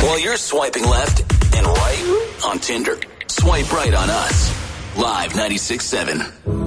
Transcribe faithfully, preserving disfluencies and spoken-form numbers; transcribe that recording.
While you're swiping left and right on Tinder, swipe right on us. Live ninety-six point seven.